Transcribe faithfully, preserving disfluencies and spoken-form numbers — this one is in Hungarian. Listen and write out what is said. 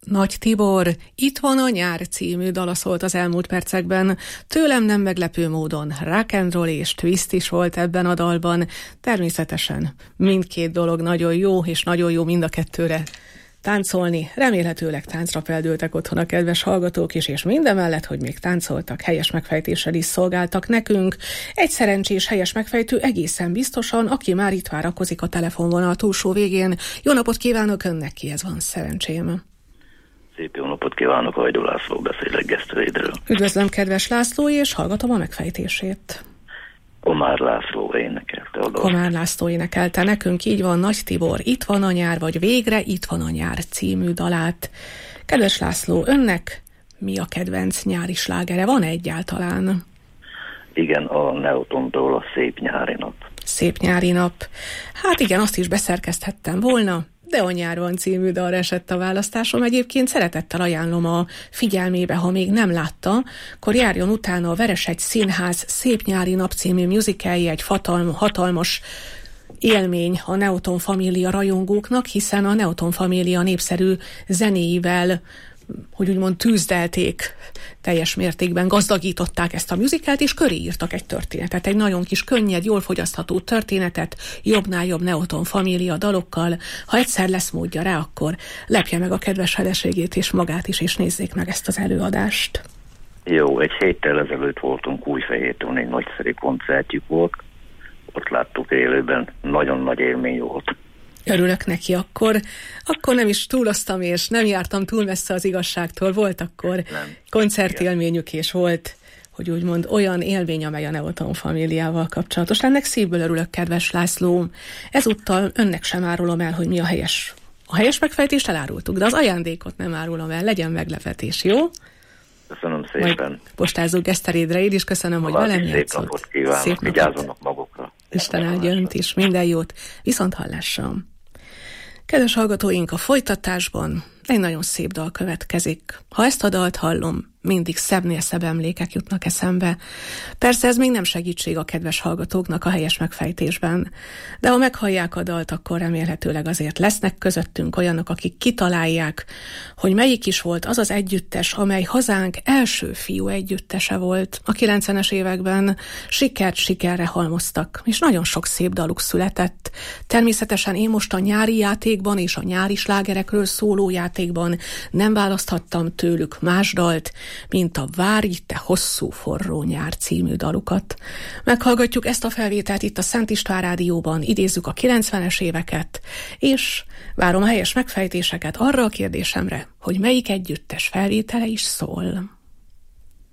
Nagy Tibor, Itt van a nyár című dala szólt az elmúlt percekben. Tőlem nem meglepő módon rock and roll és twist is volt ebben a dalban. Természetesen mindkét dolog nagyon jó, és nagyon jó mind a kettőre táncolni. Remélhetőleg táncra feldőltek otthon a kedves hallgatók is, és mindemellett, hogy még táncoltak, helyes megfejtéssel is szolgáltak nekünk. Egy szerencsés helyes megfejtő egészen biztosan, aki már itt várakozik a telefonvonal túlsó végén. Jó napot kívánok önnek, kihez van szerencsém? Szép jó napot kívánok, Hajdó László beszélek Geszterédről. Üdvözlöm, kedves László, és hallgatom a megfejtését. Komár László énekelte a dalt. Komár László énekelte nekünk, így van, Nagy Tibor, Itt van a nyár, vagy Végre itt van a nyár című dalát. Kedves László, önnek mi a kedvenc nyári slágere? Van egyáltalán? Igen, a Neotontól a Szép nyári nap. Szép nyári nap. Hát igen, azt is beszerkeszthettem volna, de a Nyár van című dalra esett a választásom. Egyébként szeretettel ajánlom a figyelmébe, ha még nem látta, akkor járjon utána a Veresegy Színház Szép nyári nap című musicalje, egy fatalm, hatalmas élmény a Neoton Família rajongóknak, hiszen a Neoton Família népszerű zenéivel, hogy úgymond tűzdelték, teljes mértékben gazdagították ezt a musicalt, és köré írtak egy történetet, egy nagyon kis könnyed, jól fogyasztható történetet, jobbnál jobb Neoton Família dalokkal. Ha egyszer lesz módja rá, akkor lepje meg a kedves feleségét és magát is, és nézzék meg ezt az előadást. Jó, egy héttel ezelőtt voltunk Újfehérton, egy nagyszerű koncertjük volt, ott láttuk élőben, nagyon nagy élmény volt. Örülök neki, akkor, akkor nem is túloztam, és nem jártam túl messze az igazságtól. Volt akkor nem. koncertélményük, és volt, hogy úgymond olyan élmény, amely a Neoton Famíliával kapcsolatos. Ennek szívből örülök, kedves László. Ezúttal önnek sem árulom el, hogy mi a helyes. A helyes megfejtést elárultuk, de az ajándékot nem árulom el. Legyen meglepetés, jó? Köszönöm szépen. Majd postázzuk Geszterédre, én is köszönöm, hogy velem játszott. Szép napot kívánok, szép napot. Vigyázzanak magukra. Isten áldja önt is, minden jót. Viszont hallásra. Kedves hallgatóink, a folytatásban egy nagyon szép dal következik. Ha ezt a dalt hallom, mindig szebbnél szebb emlékek jutnak eszembe. Persze ez még nem segítség a kedves hallgatóknak a helyes megfejtésben, de ha meghallják a dalt, akkor remélhetőleg azért lesznek közöttünk olyanok, akik kitalálják, hogy melyik is volt az az együttes, amely hazánk első fiú együttese volt. A kilencvenes években sikert sikerre halmoztak, és nagyon sok szép daluk született. Természetesen én most a nyári játékban és a nyári slágerekről szóló játékban nem választhattam tőlük más dalt, mint a Várj, te hosszú forró nyár című dalukat. Meghallgatjuk ezt a felvételt itt a Szent István Rádióban, idézzük a kilencvenes éveket, és várom a helyes megfejtéseket arra a kérdésemre, hogy melyik együttes felvétele is szól.